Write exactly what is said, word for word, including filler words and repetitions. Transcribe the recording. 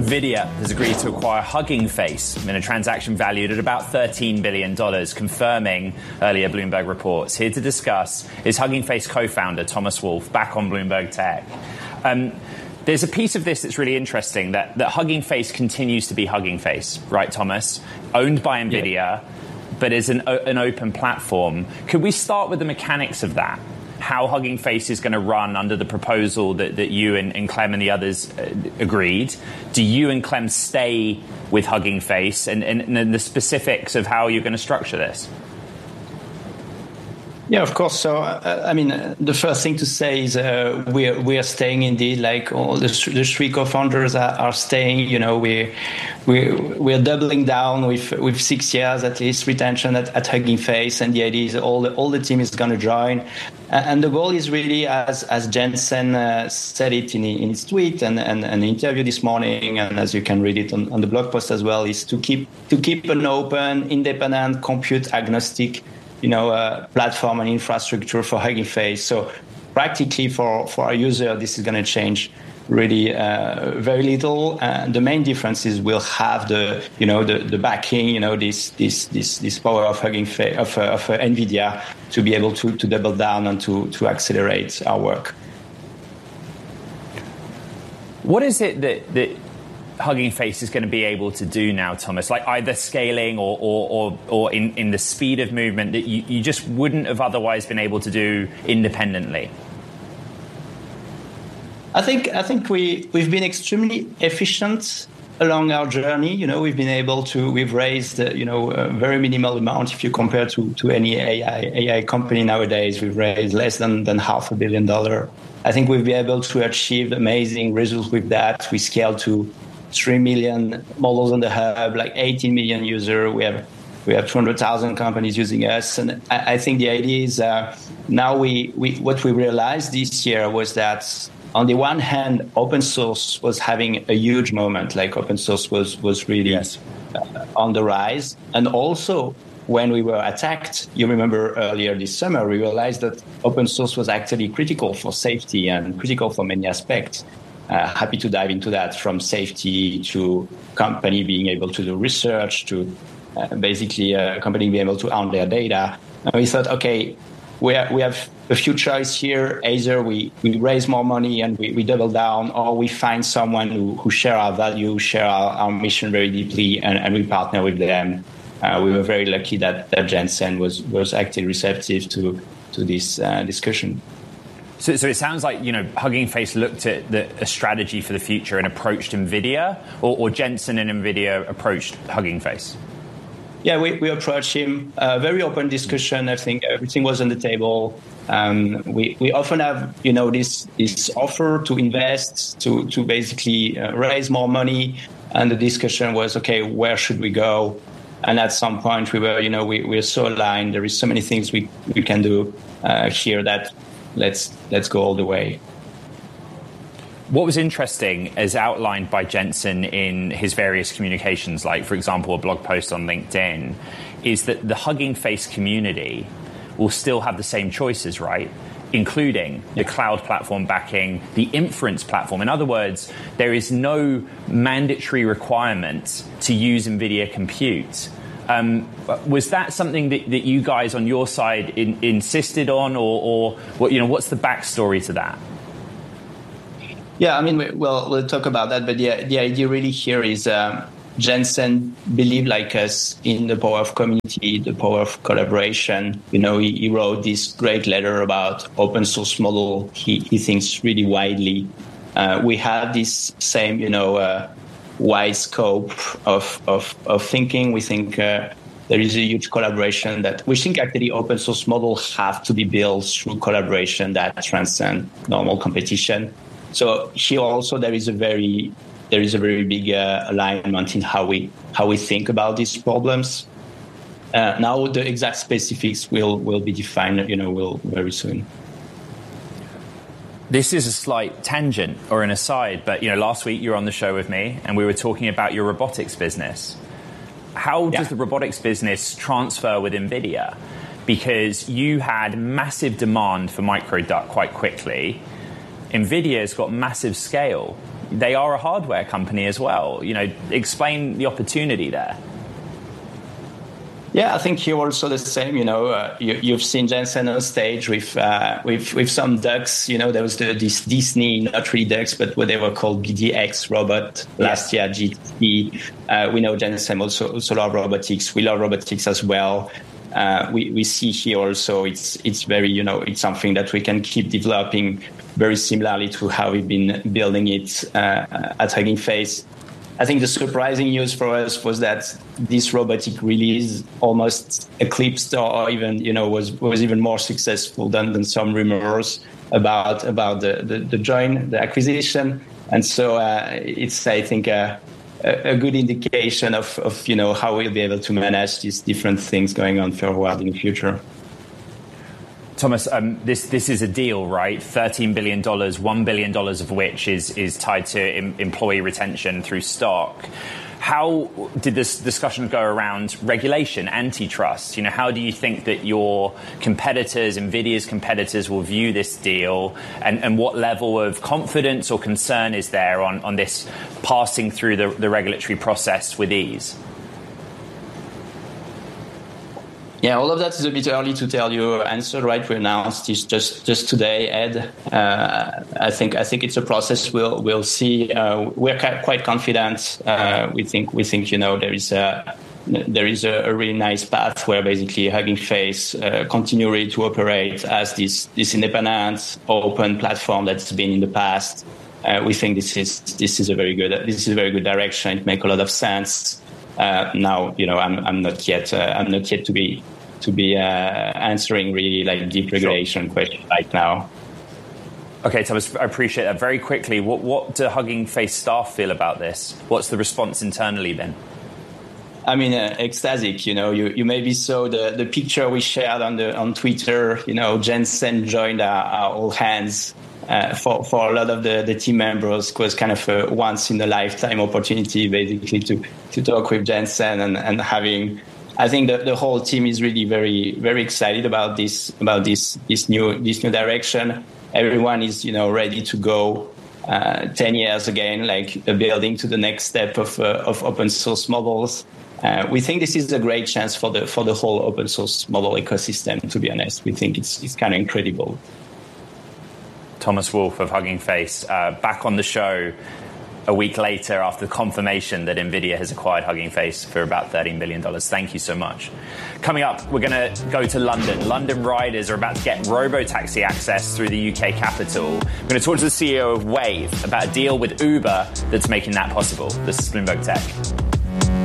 NVIDIA has agreed to acquire Hugging Face in a transaction valued at about thirteen billion dollars, confirming earlier Bloomberg reports. Here to discuss is Hugging Face co-founder Thomas Wolf, back on Bloomberg Tech. Um, there's a piece of this that's really interesting, that, that Hugging Face continues to be Hugging Face, right, Thomas? Owned by NVIDIA, yeah. but is an, an open platform. Could we start with the mechanics of that? How Hugging Face is going to run under the proposal that, that you and, and Clem and the others uh, agreed. Do you and Clem stay with Hugging Face, and, and, and the specifics of how you're going to structure this? Yeah, of course. So, uh, I mean, uh, the first thing to say is uh, we are, we are staying indeed. Like all the, the three co-founders are, are staying. You know, we we we are doubling down with with six years at least retention at, at Hugging Face, and the idea is all the all the team is going to join, and the goal is really, as as Jensen uh, said it in in his tweet and, and, and an interview this morning, and as you can read it on, on the blog post as well, is to keep to keep an open, independent, compute agnostic, you know, uh, platform and infrastructure for Hugging Face. So practically for, for our user, this is going to change really uh, very little. And the main difference is we'll have the, you know, the, the backing, you know, this this this this power of Hugging Face, of, uh, of uh, NVIDIA to be able to, to double down and to, to accelerate our work. What is it that, that Hugging Face is going to be able to do now, Thomas? Like either scaling or or, or, or in, in the speed of movement that you, you just wouldn't have otherwise been able to do independently? I think I think we, we've been extremely efficient along our journey. You know, we've been able to, we've raised, uh, you know, a very minimal amount if you compare to, to any A I, A I company nowadays. We've raised less than, than half a billion dollars. I think we've been able to achieve amazing results with that. We scaled to three million models on the hub, like eighteen million users. We have we have two hundred thousand companies using us, and I, I think the idea is uh, now we, we what we realized this year was that on the one hand, open source was having a huge moment. Like open source was was really yes. uh, on the rise, and also when we were attacked, you remember earlier this summer, we realized that open source was actually critical for safety and critical for many aspects. Uh, happy to dive into that, from safety to company being able to do research to uh, basically a company being able to own their data. And we thought, okay, we, are, we have a few choice here. Either we, we raise more money and we, we double down, or we find someone who, who share our value, share our, our mission very deeply, and, and we partner with them. Uh, we were very lucky that, that Jensen was, was actually receptive to, to this uh, discussion. So, so it sounds like, you know, Hugging Face looked at the, a strategy for the future and approached NVIDIA, or, or Jensen and NVIDIA approached Hugging Face? Yeah, we, we approached him. Uh, very open discussion. I think everything was on the table. Um, we, we often have, you know, this this offer to invest, to, to basically uh, raise more money. And the discussion was, okay, where should we go? And at some point we were, you know, we, we're so aligned. There is so many things we, we can do uh, here that Let's let's go all the way. What was interesting, as outlined by Jensen in his various communications, like, for example, a blog post on LinkedIn, is that the Hugging Face community will still have the same choices, right? Including the cloud platform backing, the inference platform. In other words, there is no mandatory requirement to use NVIDIA compute. Um, was that something that, that you guys on your side in, insisted on, or, or what, you know, what's the backstory to that? Yeah, I mean, we, well, we'll talk about that, but the, the idea really here is um, Jensen believed, like us, in the power of community, the power of collaboration. You know, he, he wrote this great letter about open source model. He, he thinks really widely. Uh, we have this same, you know, uh, wide scope of, of, of thinking. We think uh, there is a huge collaboration that we think actually open source models have to be built through collaboration that transcend normal competition. So here also there is a very there is a very big uh, alignment in how we how we think about these problems. Uh, now the exact specifics will will be defined, you know, will very soon. This is a slight tangent or an aside, but, you know, last week you were on the show with me and we were talking about your robotics business. How yeah. does the robotics business transfer with NVIDIA? Because you had massive demand for MicroDuck quite quickly. NVIDIA's got massive scale. they are a hardware company as well. You know, explain the opportunity there. Yeah, I think here also the same. You know, uh, you, you've seen Jensen on stage with uh, with with some ducks. You know, there was the this Disney, not really ducks, but what they were called B D X robot last year at G T C. Uh, we know Jensen also also love robotics. We love robotics as well. Uh, we we see here also it's it's very you know it's something that we can keep developing very similarly to how we've been building it uh, at Hugging Face. I think the surprising news for us was that this robotic release almost eclipsed or even, you know, was, was even more successful than, than some rumors about about the, the, the join, the acquisition. And so uh, it's, I think, a, a good indication of, of, you know, how we'll be able to manage these different things going on forward in the future. Thomas, um, this this is a deal, right? thirteen billion dollars, one billion dollars of which is is tied to em- employee retention through stock. How did this discussion go around regulation, antitrust? You know, how do you think that your competitors, NVIDIA's competitors, will view this deal? And, and what level of confidence or concern is there on, on this passing through the, the regulatory process with ease? Yeah, all of that is a bit early to tell you answer, right? We announced this just, just today, Ed. Uh, I think I think it's a process we'll we'll see. Uh, we're quite confident. Uh, we think we think you know there is a there is a, a really nice path where basically Hugging Face uh, continue really to operate as this this independent, open platform that's been in the past. Uh, we think this is this is a very good this is a very good direction. It makes a lot of sense. Uh, now, you know, I'm I'm not yet uh, I'm not yet to be to be uh, answering really like deep regulation sure. questions right now. Okay, Thomas, I appreciate that. Very quickly, what what do Hugging Face staff feel about this? What's the response internally then? I mean, uh, ecstatic. You know, you, you maybe saw the, the picture we shared on the on Twitter. You know, Jensen joined our, our all hands. Uh, for, for a lot of the, the team members, it was kind of a once-in-a-lifetime opportunity, basically, to, to talk with Jensen and, and having. I think the, the whole team is really very very excited about this about this this new this new direction. Everyone is you know ready to go. Uh, Ten years again, like building to the next step of uh, of open source models. Uh, we think this is a great chance for the for the whole open source model ecosystem. To be honest, we think it's it's kind of incredible. Thomas Wolff of Hugging Face, uh, back on the show a week later after the confirmation that NVIDIA has acquired Hugging Face for about thirteen billion dollars. Thank you so much. Coming up, we're going to go to London. London riders are about to get robo-taxi access through the U K capital. We're going to talk to the C E O of Wayve about a deal with Uber that's making that possible. This is Bloomberg Tech.